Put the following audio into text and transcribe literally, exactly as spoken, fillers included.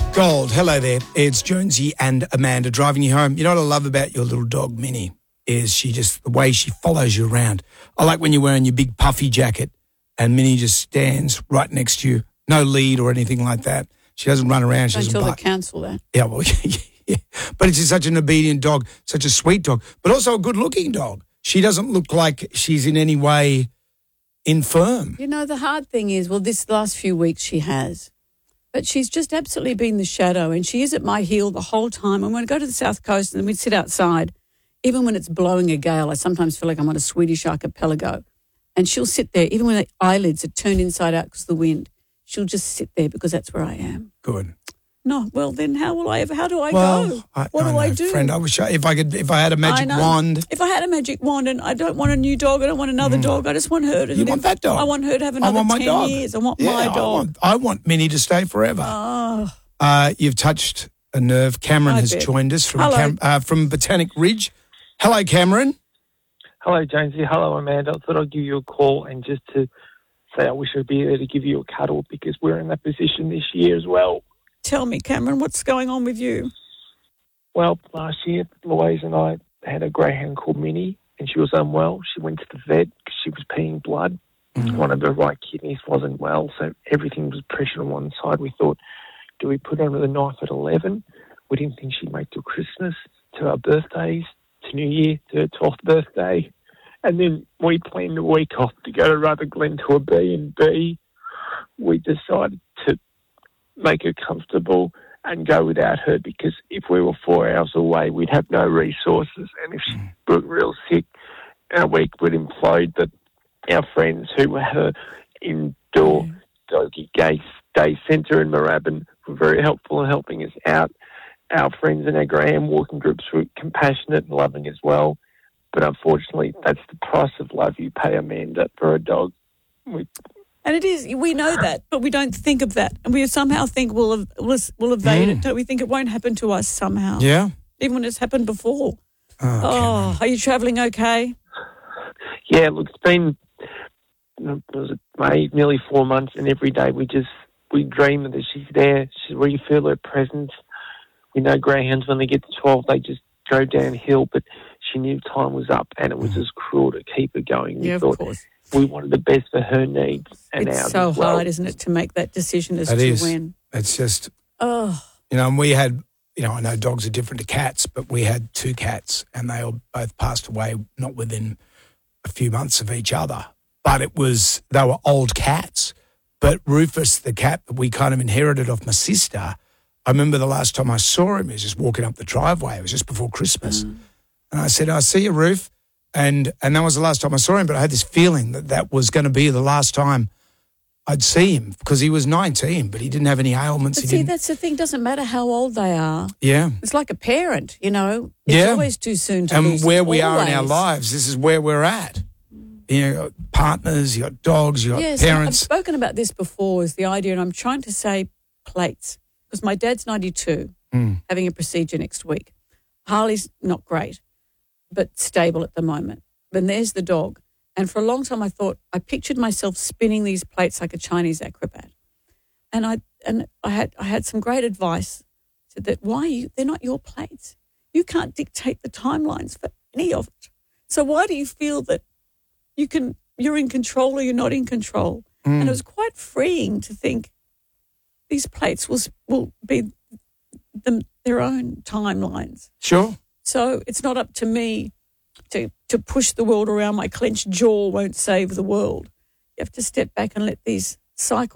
Gold, hello there. It's Jonesy and Amanda driving you home. You know what I love about your little dog, Minnie, is she just, the way she follows you around. I like when you're wearing your big puffy jacket and Minnie just stands right next to you. No lead or anything like that. She doesn't run around. She doesn't Until they bark. cancel that. Yeah, well, yeah. But it's just such an obedient dog, such a sweet dog, but also a good-looking dog. She doesn't look like she's in any way infirm. You know, the hard thing is, well, this last few weeks she has. But she's just absolutely been the shadow, and she is at my heel the whole time. And when I go to the South Coast and we'd sit outside, even when it's blowing a gale, I sometimes feel like I'm on a Swedish archipelago. And she'll sit there, even when the eyelids are turned inside out because of the wind. She'll just sit there because that's where I am. Good. No, well, then how will I ever, how do I well, go? I, what I do know, I do? Friend, I wish I, if I could, if I had a magic wand. If I had a magic wand and I don't want a new dog, I don't want another mm. dog, I just want her to You live. want that dog? I want her to have another I want my ten dog. years. I want yeah, my dog. I want, I want Minnie to stay forever. Oh. Uh, you've touched a nerve. Cameron I has bet. joined us from Hello. Cam, uh, from Botanic Ridge. Hello, Cameron. Hello, Jonesy. Hello, Amanda. I thought I'd give you a call and just to say I wish I'd be there to give you a cuddle because we're in that position this year as well. Tell me, Cameron, what's going on with you? Well, last year, Louise and I had a greyhound called Minnie, and she was unwell. She went to the vet because she was peeing blood. Mm. One of her right kidneys wasn't well, so everything was pressured on one side. We thought, do we put her under the knife at eleven? We didn't think she'd make till Christmas, to our birthdays, to New Year, to her twelfth birthday. And then we planned a week off to go to Rutherglen to a B and B. We decided to make her comfortable and go without her because if we were four hours away, we'd have no resources. And if she got real sick, our week would implode. But our friends who had her indoor yeah. doggy day, day centre in Moorabbin were very helpful in helping us out. Our friends in our Graham walking groups were compassionate and loving as well. But unfortunately, that's the price of love you pay, Amanda, for a dog. We, And it is, we know that, but we don't think of that. And we somehow think we'll, we'll, we'll evade mm. it. Don't we think it won't happen to us somehow? Yeah. Even when it's happened before. Oh, oh are you travelling okay? Yeah, look, it's been was it May, nearly four months, and every day we just, we dream that she's there. She, we feel her presence. We know greyhounds, when they get to twelve, they just go downhill, but she knew time was up, and it was just cruel to keep her going. We yeah, thought, of course. We wanted the best for her needs and it's ours so as well. hard, isn't it, to make that decision as it to is. when. It's just, oh, you know, and we had, you know, I know dogs are different to cats, but we had two cats and they all both passed away not within a few months of each other. But it was, they were old cats. But Rufus, the cat that we kind of inherited off my sister, I remember the last time I saw him, he was just walking up the driveway. It was just before Christmas. Mm. And I said, I see you, Roof. And and that was the last time I saw him, but I had this feeling that that was going to be the last time I'd see him because he was nineteen, but he didn't have any ailments. But he see, didn't... that's the thing. It doesn't matter how old they are. Yeah. It's like a parent, you know. It's yeah. always too soon to and lose. And where we always. are in our lives, this is where we're at. You know, you got partners, you got dogs, you got yes, parents. I've spoken about this before, is the idea, and I'm trying to say plates because my dad's ninety-two, mm. having a procedure next week. Harley's not great, but stable at the moment. Then there's the dog. And for a long time I thought, I pictured myself spinning these plates like a Chinese acrobat. And I and I had I had some great advice. Said that why you they're not your plates. You can't dictate the timelines for any of it. So why do you feel that you can you're in control or you're not in control? Mm. And it was quite freeing to think these plates will will be them, their own timelines. Sure. So it's not up to me to to push the world around. My clenched jaw won't save the world. You have to step back and let these cycles